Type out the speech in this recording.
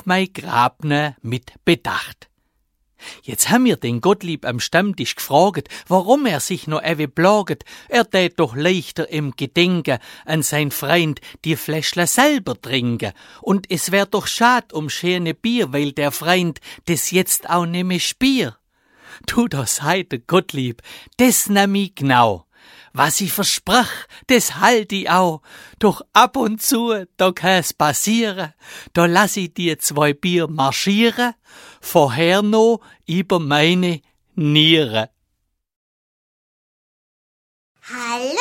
auf mei Grabne mit Bedacht. Jetzt haben wir den Gottlieb am Stammtisch gefragt, warum er sich noch ewe plaget. Er tät doch leichter im Gedenken an sein Freund die Fläschler selber trinken. Und es wär doch schad um schöne Bier, weil der Freund des jetzt auch nimmer spier. Du, das heite Gottlieb, des nahm ich genau. Was ich versprach, des halt ich auch. Doch ab und zu, da kann's passieren. Da lass ich dir 2 Bier marschieren, vorher noch über meine Niere. Hallo